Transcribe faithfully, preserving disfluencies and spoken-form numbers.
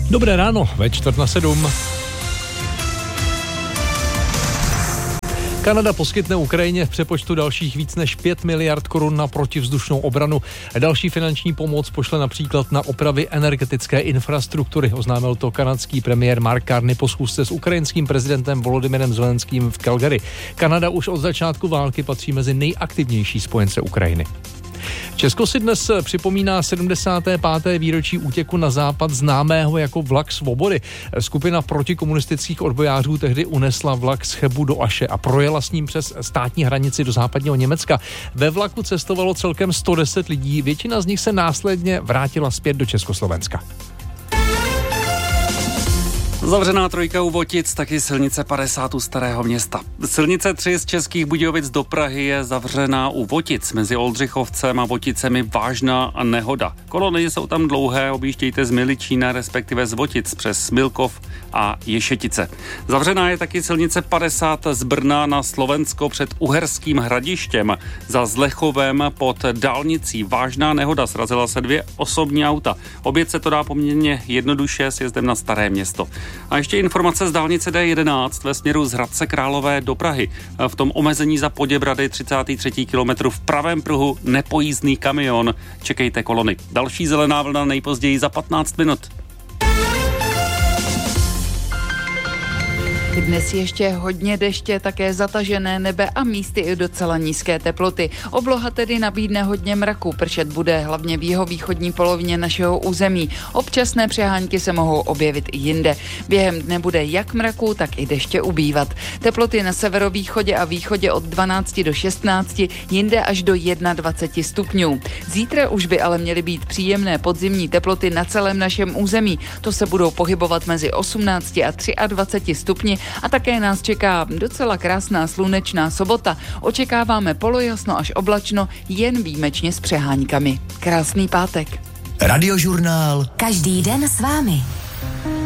Dobré ráno, ve čtvrt na sedm. Kanada poskytne Ukrajině v přepočtu dalších víc než pět miliard korun na protivzdušnou obranu. Další finanční pomoc pošle například na opravy energetické infrastruktury. Oznámil to kanadský premiér Mark Carney po schůzce s ukrajinským prezidentem Volodymyrem Zelenským v Calgary. Kanada už od začátku války patří mezi nejaktivnější spojence Ukrajiny. Česko si dnes připomíná sedmdesáté páté výročí útěku na západ známého jako vlak svobody. Skupina protikomunistických odbojářů tehdy unesla vlak z Chebu do Aše a projela s ním přes státní hranici do západního Německa. Ve vlaku cestovalo celkem sto deset lidí, většina z nich se následně vrátila zpět do Československa. Zavřená trojka u Votic, taky silnice padesát u Starého Města. Silnice tři z Českých Budějovic do Prahy je zavřená u Votic. Mezi Oldřichovcem a Voticemi vážná nehoda. Kolony jsou tam dlouhé, objíždějte z Miličína, respektive z Votic přes Smilkov a Ješetice. Zavřená je taky silnice padesát z Brna na Slovensko před Uherským Hradištěm. Za Zlechovem pod dálnicí vážná nehoda, srazila se dvě osobní auta. Obět se to dá poměrně jednoduše s jezdem na Staré Město. A ještě informace z dálnice D jedenáct ve směru z Hradce Králové do Prahy. V tom omezení za Poděbrady třicátého třetího kilometru v pravém pruhu nepojízdný kamion. Čekejte kolony. Další zelená vlna nejpozději za patnáct minut. Dnes ještě hodně deště, také zatažené nebe a místy i docela nízké teploty. Obloha tedy nabídne hodně mraku, pršet bude hlavně v jihovýchodní polovině našeho území. Občasné přehánky se mohou objevit i jinde. Během dne bude jak mraku, tak i deště ubývat. Teploty na severovýchodě a východě od dvanácti do šestnácti, jinde až do dvaceti jednoho stupňů. Zítra už by ale měly být příjemné podzimní teploty na celém našem území. To se budou pohybovat mezi osmnácti a dvaceti třemi stupni. A také nás čeká docela krásná slunečná sobota. Očekáváme polojasno až oblačno, jen výjimečně s přehánkami. Krásný pátek. Radiožurnál. Každý den s vámi.